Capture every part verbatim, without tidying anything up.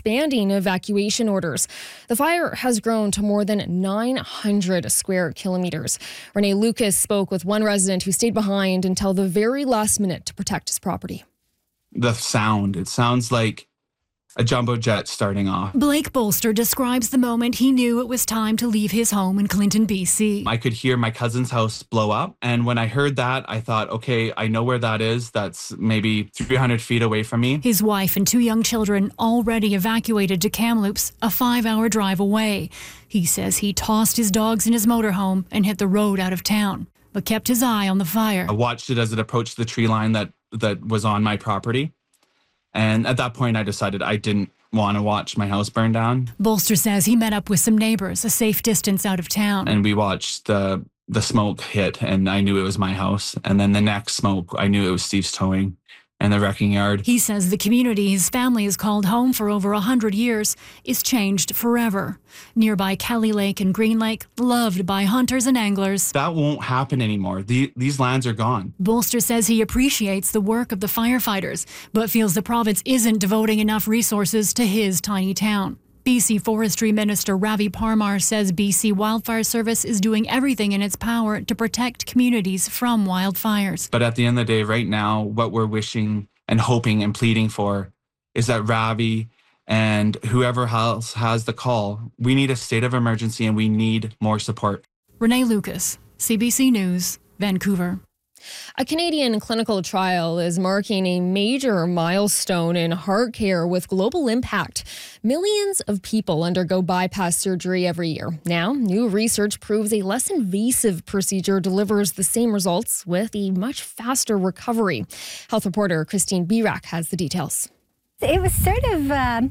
expanding evacuation orders. The fire has grown to more than nine hundred square kilometers. Renee Lucas spoke with one resident who stayed behind until the very last minute to protect his property. The sound, it sounds like a jumbo jet starting off. Blake Bolster describes the moment he knew it was time to leave his home in Clinton, B C. I could hear my cousin's house blow up. And when I heard that, I thought, okay, I know where that is. That's maybe three hundred feet away from me. His wife and two young children already evacuated to Kamloops, a five-hour drive away. He says he tossed his dogs in his motorhome and hit the road out of town, but kept his eye on the fire. I watched it as it approached the tree line that, that was on my property. And at that point, I decided I didn't want to watch my house burn down. Bolster says he met up with some neighbors a safe distance out of town. And we watched the the smoke hit, and I knew it was my house. And then the next smoke, I knew it was Steve's Towing and the wrecking yard. He says the community his family has called home for over one hundred years is changed forever. Nearby Kelly Lake and Green Lake, loved by hunters and anglers. That won't happen anymore. The, these lands are gone. Bolster says he appreciates the work of the firefighters, but feels the province isn't devoting enough resources to his tiny town. B C Forestry Minister Ravi Parmar says B C Wildfire Service is doing everything in its power to protect communities from wildfires. But at the end of the day, right now, what we're wishing and hoping and pleading for is that Ravi and whoever else has the call, we need a state of emergency and we need more support. Renee Lucas, C B C News, Vancouver. A Canadian clinical trial is marking a major milestone in heart care with global impact. Millions of people undergo bypass surgery every year. Now, new research proves a less invasive procedure delivers the same results with a much faster recovery. Health reporter Christine Birak has the details. It was sort of um,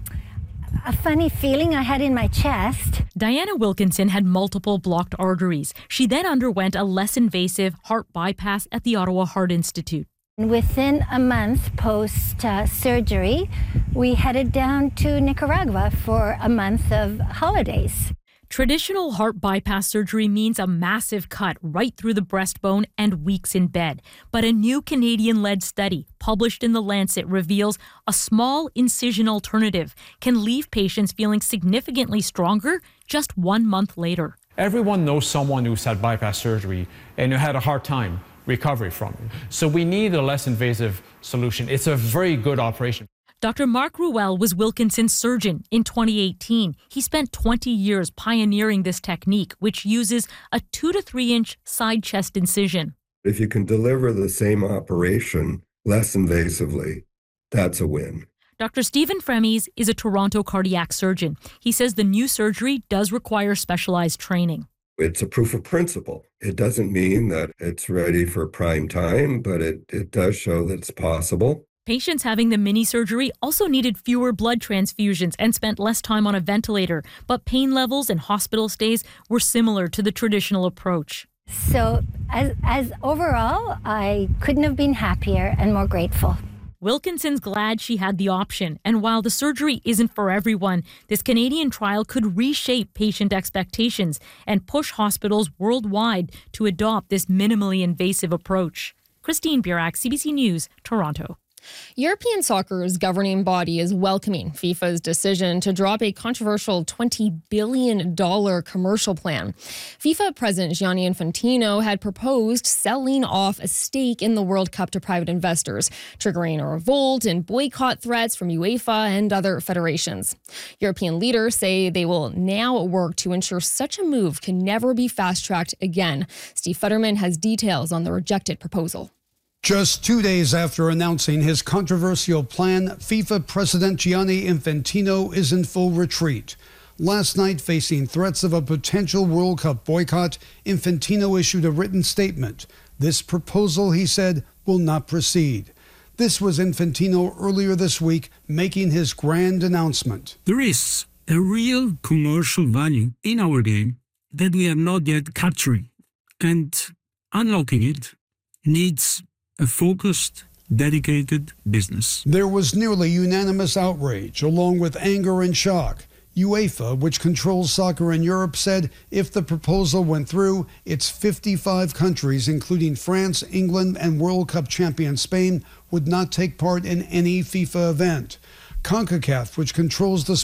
a funny feeling I had in my chest. Diana Wilkinson had multiple blocked arteries. She then underwent a less invasive heart bypass at the Ottawa Heart Institute. Within a month post-surgery, uh, we headed down to Nicaragua for a month of holidays. Traditional heart bypass surgery means a massive cut right through the breastbone and weeks in bed. But a new Canadian-led study published in The Lancet reveals a small incision alternative can leave patients feeling significantly stronger just one month later. Everyone knows someone who's had bypass surgery and who had a hard time recovering from it. So we need a less invasive solution. It's a very good operation. Doctor Mark Ruel was Wilkinson's surgeon in twenty eighteen. He spent twenty years pioneering this technique, which uses a two to three inch side chest incision. If you can deliver the same operation less invasively, that's a win. Doctor Stephen Fremies is a Toronto cardiac surgeon. He says the new surgery does require specialized training. It's a proof of principle. It doesn't mean that it's ready for prime time, but it, it does show that it's possible. Patients having the mini surgery also needed fewer blood transfusions and spent less time on a ventilator, but pain levels and hospital stays were similar to the traditional approach. So as, as overall, I couldn't have been happier and more grateful. Wilkinson's glad she had the option, and while the surgery isn't for everyone, this Canadian trial could reshape patient expectations and push hospitals worldwide to adopt this minimally invasive approach. Christine Birak, C B C News, Toronto. European soccer's governing body is welcoming FIFA's decision to drop a controversial twenty billion dollars commercial plan. FIFA President Gianni Infantino had proposed selling off a stake in the World Cup to private investors, triggering a revolt and boycott threats from UEFA and other federations. European leaders say they will now work to ensure such a move can never be fast-tracked again. Steve Futterman has details on the rejected proposal. Just two days after announcing his controversial plan, FIFA President Gianni Infantino is in full retreat. Last night, facing threats of a potential World Cup boycott, Infantino issued a written statement. This proposal, he said, will not proceed. This was Infantino earlier this week making his grand announcement. There is a real commercial value in our game that we have not yet captured, and unlocking it needs a focused, dedicated business. There was nearly unanimous outrage, along with anger and shock. UEFA, which controls soccer in Europe, said if the proposal went through, its fifty-five countries, including France, England, and World Cup champion Spain, would not take part in any FIFA event. CONCACAF, which controls the